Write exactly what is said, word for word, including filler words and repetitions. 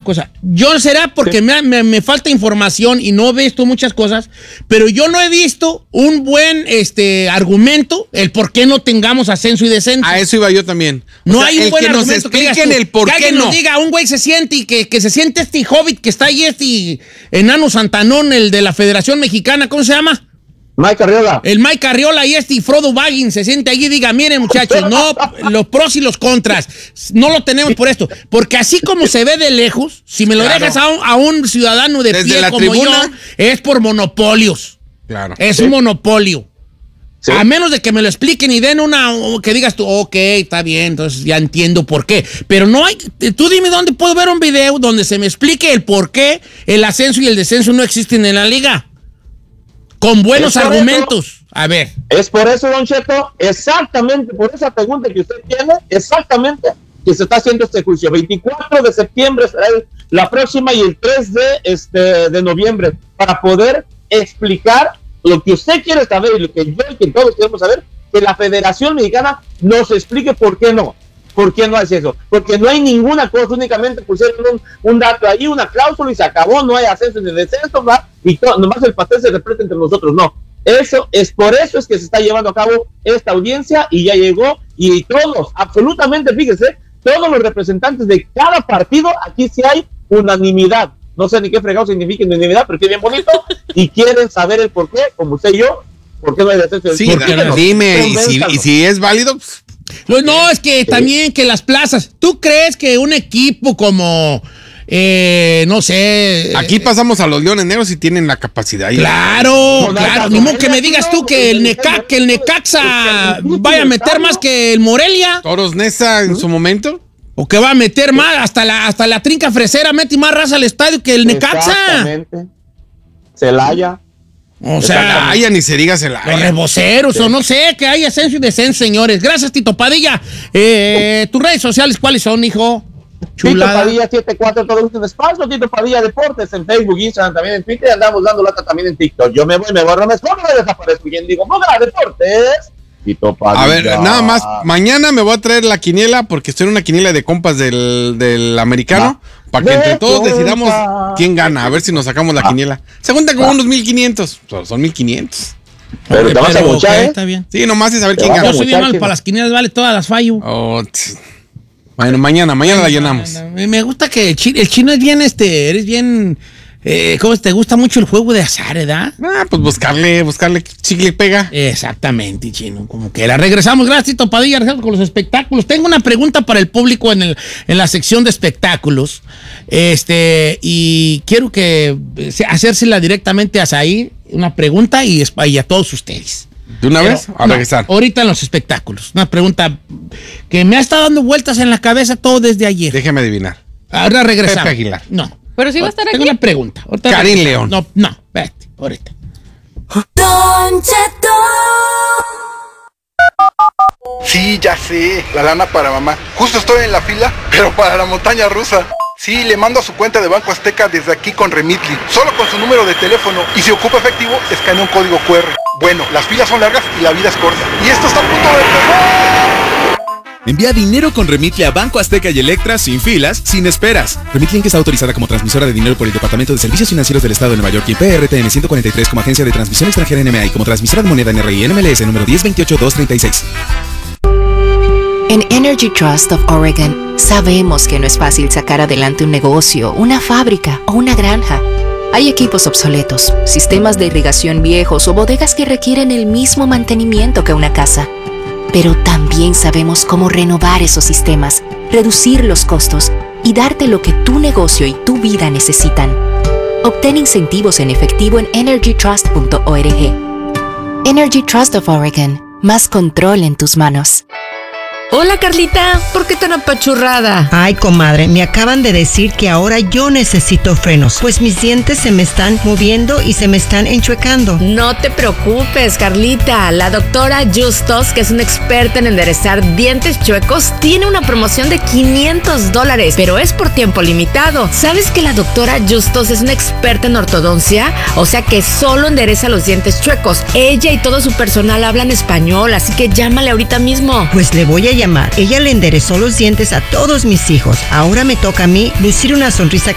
cosa. Yo será porque sí. me, me, me falta información y no he visto muchas cosas, pero yo no he visto un buen este, argumento el por qué no tengamos ascenso y descenso. A eso iba yo también. O no sea, hay un el buen que nos argumento que expliquen digas tú, el por que qué alguien no. nos diga, un güey se siente y que, que se siente este hobbit que está ahí, este enano Santanón, el de la Federación Mexicana, ¿cómo se llama? Mike Arriola. El Mike Arriola y este y Frodo Baggins se siente allí y diga, miren muchachos, no, los pros y los contras, no lo tenemos por esto. Porque así como se ve de lejos, si me lo claro. dejas a un, a un ciudadano de Desde pie la como tribuna, yo, es por monopolios. Claro. Es ¿Sí? un monopolio. ¿Sí? A menos de que me lo expliquen y den una, que digas tú, ok, está bien, entonces ya entiendo por qué. Pero no hay, tú dime dónde puedo ver un video donde se me explique el por qué el ascenso y el descenso no existen en la liga. Con buenos argumentos. Eso, a ver. Es por eso, Don Cheto, exactamente por esa pregunta que usted tiene, exactamente que se está haciendo este juicio. veinticuatro de septiembre será la próxima y el tres de, este, de noviembre para poder explicar lo que usted quiere saber y lo que yo y que todos queremos saber, que la Federación Mexicana nos explique por qué no. ¿Por qué no hace eso? Porque no hay ninguna cosa, únicamente pusieron un, un dato ahí, una cláusula y se acabó, no hay ascenso ni descenso, ¿verdad? Y to, nomás el pastel se repleta entre nosotros, no. Eso es por eso es que se está llevando a cabo esta audiencia y ya llegó y todos, absolutamente, fíjese, todos los representantes de cada partido, aquí sí hay unanimidad. No sé ni qué fregado significa unanimidad, pero qué bien bonito y quieren saber el por qué, como usted y yo, por qué no hay descenso. Sí, no, dime, y si, y si es válido, pues, no, es que también que las plazas. ¿Tú crees que un equipo como, eh, no sé... Aquí pasamos a los Leones Negros y tienen la capacidad. Claro, no, claro. Ni modo que me digas tú que el, Neca, que el Necaxa vaya a meter más que el Morelia. Toros Neza en su momento. O que va a meter más, hasta la, hasta la trinca fresera mete más raza al estadio que el Necaxa. Exactamente. Celaya. O sea, Celaya, ni se diga Celaya. Los reboceros, sí. O no sé, que hay ascenso y descenso, señores. Gracias, Tito Padilla. Eh, ¿Tus redes sociales cuáles son, hijo? Chulada. Tito Padilla setenta y cuatro, todo gusto en espacio. Tito Padilla Deportes en Facebook, Instagram, también en Twitter. Andamos dando lata también en TikTok. Yo me voy, me borro, me escondo, me desaparezco. Y digo, Mogra Deportes. Tito Padilla. A ver, nada más. Mañana me voy a traer la quiniela porque estoy en una quiniela de compas del, del americano. Ah. Para que entre todos decidamos quién gana, a ver si nos sacamos la quiniela. Se cuenta como unos mil quinientos. Son mil quinientos. Pero te vas a muchar, ¿eh? Está bien. Sí, nomás es saber quién gana. Yo soy bien mal para las quinielas, vale, todas las fallo. Oh, bueno, mañana, mañana la llenamos. Me gusta que el chino, el chino es bien, este, eres bien... Eh, ¿Cómo te gusta mucho el juego de azar, verdad? Ah, pues buscarle, buscarle chicle y pega. Exactamente, chino, como que la regresamos. Gracias, Tito Padilla, regresamos con los espectáculos. Tengo una pregunta para el público en, el, en la sección de espectáculos. Este, y quiero que hacérsela directamente a Said, una pregunta y, y a todos ustedes. ¿De una Pero, vez? A no, regresar. Ahorita en los espectáculos. Una pregunta que me ha estado dando vueltas en la cabeza todo desde ayer. Déjeme adivinar. Ahora regresamos. Pepe Aguilar. No. Pero sí va a estar Tengo aquí. una pregunta. Ahorita Karim regresamos. León. No, no, espérate, ahorita. Don Cheto. Sí, ya sé, la lana para mamá. Justo estoy en la fila, pero para la montaña rusa. Sí, le mando a su cuenta de Banco Azteca desde aquí con Remitly, solo con su número de teléfono. Y si ocupa efectivo, escanea un código cu erre. Bueno, las filas son largas y la vida es corta. Y esto está a punto de empezar. Envía dinero con Remitly a Banco Azteca y Electra sin filas, sin esperas. Remitly está autorizada como transmisora de dinero por el Departamento de Servicios Financieros del Estado de Nueva York y P R T N ciento cuarenta y tres como agencia de transmisión extranjera N M A y como transmisora de moneda N R I N M L S número diez veintiocho dos treinta y seis. En Energy Trust of Oregon sabemos que no es fácil sacar adelante un negocio, una fábrica o una granja. Hay equipos obsoletos, sistemas de irrigación viejos o bodegas que requieren el mismo mantenimiento que una casa. Pero también sabemos cómo renovar esos sistemas, reducir los costos y darte lo que tu negocio y tu vida necesitan. Obtén incentivos en efectivo en energy trust punto org. Energy Trust of Oregon. Más control en tus manos. Hola, Carlita, ¿por qué tan apachurrada? Ay, comadre, me acaban de decir que ahora yo necesito frenos, pues mis dientes se me están moviendo y se me están enchuecando. No te preocupes, Carlita. La doctora Justos, que es una experta en enderezar dientes chuecos, tiene una promoción de quinientos dólares, pero es por tiempo limitado. ¿Sabes que la doctora Justos es una experta en ortodoncia? O sea que solo endereza los dientes chuecos. Ella y todo su personal hablan español, así que llámale ahorita mismo. Pues le voy a llamar. Ella le enderezó los dientes a todos mis hijos. Ahora me toca a mí lucir una sonrisa